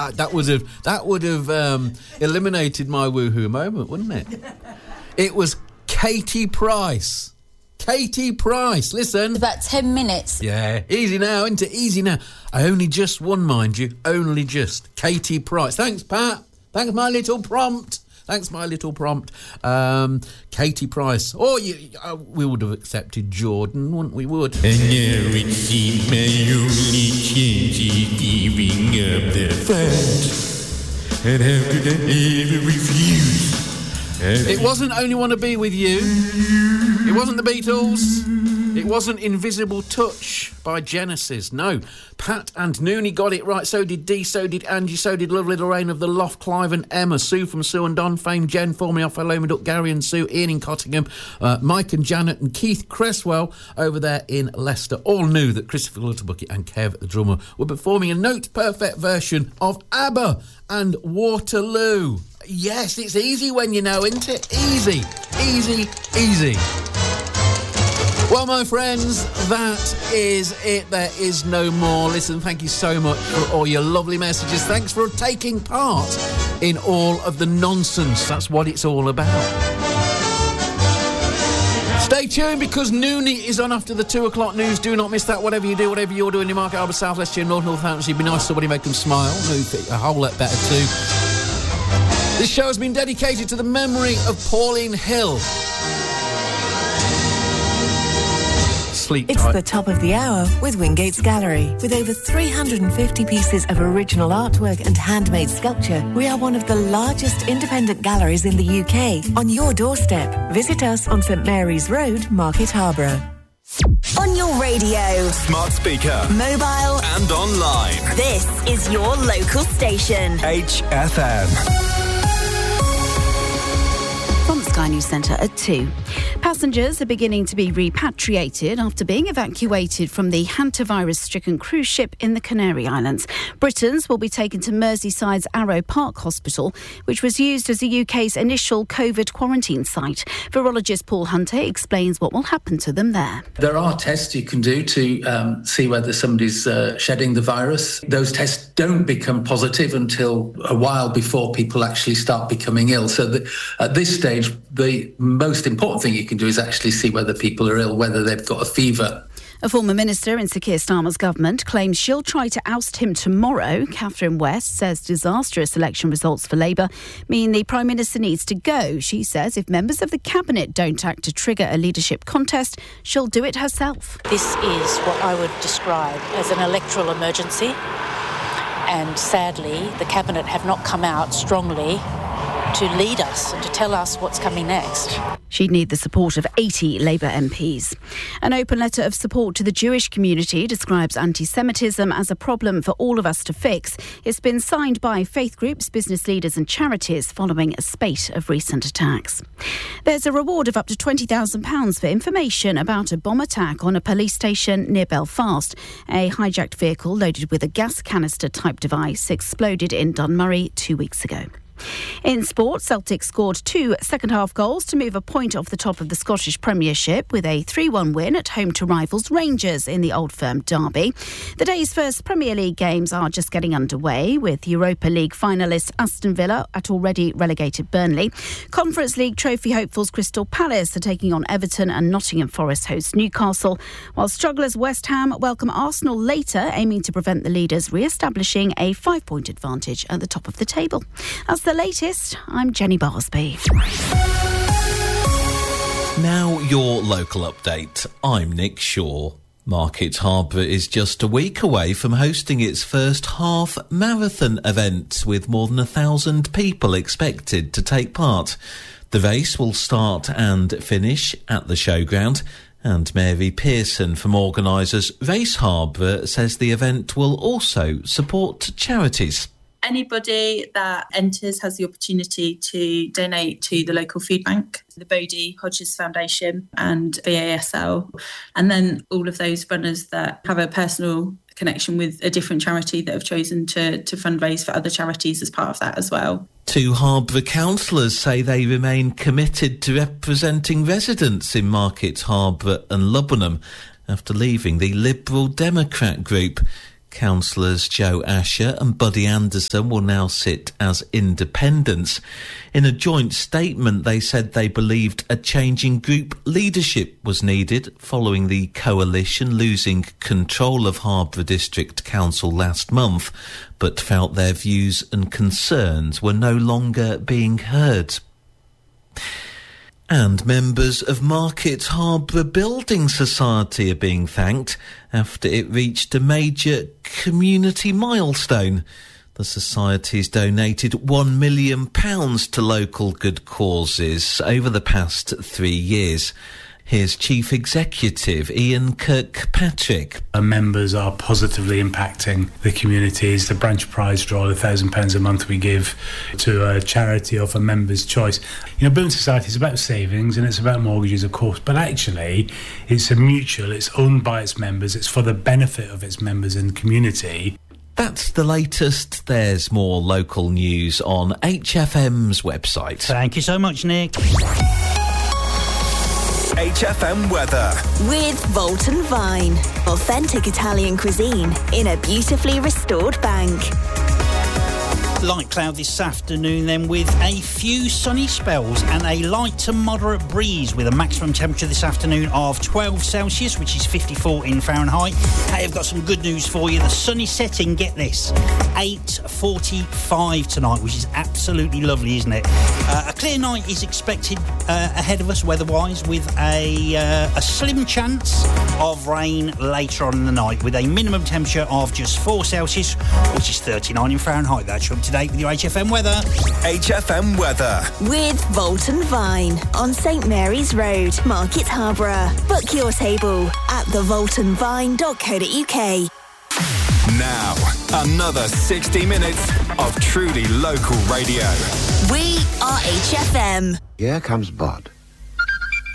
That would have eliminated my woohoo moment, wouldn't it? It was Katie Price. Katie Price, listen. About 10 minutes. Yeah, easy now, isn't it? Easy now. I only just won, mind you. Only just. Katie Price. Thanks, Pat. Thanks, my little prompt. Katie Price. Oh, we would have accepted Jordan, wouldn't we? Would. And now it seems my only chance is giving up the fight. And how could I ever refuse? It wasn't Only Want to Be With You. It wasn't the Beatles. It wasn't Invisible Touch by Genesis. No. Pat and Noonie got it right. So did Dee, so did Angie, so did Lovely Lorraine of the Loft, Clive and Emma, Sue from Sue and Don fame, Jen formerly off Hello Duck, Gary and Sue, Ian in Cottingham, Mike and Janet and Keith Cresswell over there in Leicester all knew that Christopher Lutterbucket and Kev, the drummer, were performing a note-perfect version of ABBA and Waterloo. Yes, it's easy when you know, isn't it? Easy, easy, easy. Well, my friends, that is it. There is no more. Listen, thank you so much for all your lovely messages. Thanks for taking part in all of the nonsense. That's what it's all about. Stay tuned because Noonie is on after the 2 o'clock news. Do not miss that. Whatever you do, whatever you're doing in Market Harbour, South Leicester, North Northamptonshire, be nice to somebody, make them smile. A whole lot better too. This show has been dedicated to the memory of Pauline Hill. It's the top of the hour with Wingate's Gallery. With over 350 pieces of original artwork and handmade sculpture, we are one of the largest independent galleries in the UK. On your doorstep, visit us on St Mary's Road, Market Harborough. On your radio, smart speaker, mobile and online. This is your local station. HFM. From Sky News Centre at 2. Passengers are beginning to be repatriated after being evacuated from the hantavirus-stricken cruise ship in the Canary Islands. Britons will be taken to Merseyside's Arrow Park Hospital, which was used as the UK's initial COVID quarantine site. Virologist Paul Hunter explains what will happen to them there. There are tests you can do to see whether somebody's shedding the virus. Those tests don't become positive until a while before people actually start becoming ill. So at this stage, the most important thing you can do is actually see whether people are ill, whether they've got a fever. A former minister in Sir Keir Starmer's government claims she'll try to oust him tomorrow. Catherine West says disastrous election results for Labour mean the Prime Minister needs to go. She says if members of the Cabinet don't act to trigger a leadership contest, she'll do it herself. This is what I would describe as an electoral emergency. And sadly, the Cabinet have not come out strongly to lead us and to tell us what's coming next. She'd need the support of 80 Labour MPs. An open letter of support to the Jewish community describes anti-Semitism as a problem for all of us to fix. It's been signed by faith groups, business leaders and charities following a spate of recent attacks. There's a reward of up to £20,000 for information about a bomb attack on a police station near Belfast. A hijacked vehicle loaded with a gas canister-type device exploded in Dunmurry 2 weeks ago. In sport, Celtic scored 2 second-half goals to move a point off the top of the Scottish Premiership with a 3-1 win at home to rivals Rangers in the Old Firm derby. The day's first Premier League games are just getting underway, with Europa League finalists Aston Villa at already relegated Burnley. Conference League trophy hopefuls Crystal Palace are taking on Everton and Nottingham Forest host Newcastle, while strugglers West Ham welcome Arsenal later, aiming to prevent the leaders re-establishing a 5-point advantage at the top of the table. That's the latest. I'm Jenny Barsby. Now your local update. I'm Nick Shaw. Market Harbour is just a week away from hosting its first half marathon event, with more than 1,000 people expected to take part. The race will start and finish at the showground, and Mary Pearson from organisers Race Harbour says the event will also support charities. Anybody that enters has the opportunity to donate to the local food bank, the Bodie Hodges Foundation and BASL. And then all of those runners that have a personal connection with a different charity that have chosen to fundraise for other charities as part of that as well. 2 Harbour councillors say they remain committed to representing residents in Market Harbour and Lubbenham after leaving the Liberal Democrat group. Councillors Joe Asher and Buddy Anderson will now sit as independents. In a joint statement, they said they believed a change in group leadership was needed following the coalition losing control of Harborough District Council last month, but felt their views and concerns were no longer being heard. And members of Market Harborough Building Society are being thanked after it reached a major community milestone. The Society's donated £1 million to local good causes over the past 3 years. Here's Chief Executive Ian Kirkpatrick. Our members are positively impacting the communities. The branch prize draw, the £1,000 a month we give to a charity of a member's choice. You know, Building Society is about savings and it's about mortgages, of course, but actually it's a mutual, it's owned by its members, it's for the benefit of its members and community. That's the latest. There's more local news on HFM's website. Thank you so much, Nick. HFM weather. With Volton Vine. Authentic Italian cuisine in a beautifully restored bank. Light cloud this afternoon then with a few sunny spells and a light to moderate breeze with a maximum temperature this afternoon of 12 Celsius, which is 54 in Fahrenheit. Hey, I've got some good news for you. The sun is setting, get this, 8:45 tonight, which is absolutely lovely, isn't it? A clear night is expected ahead of us weather-wise with a slim chance of rain later on in the night with a minimum temperature of just 4 Celsius, which is 39 in Fahrenheit. That's up to date with your HFM weather. HFM weather. With Volton Vine on St Mary's Road, Market Harborough. Book your table at thevoltonvine.co.uk. Now, another 60 minutes of truly local radio. We are HFM. Here comes Bod.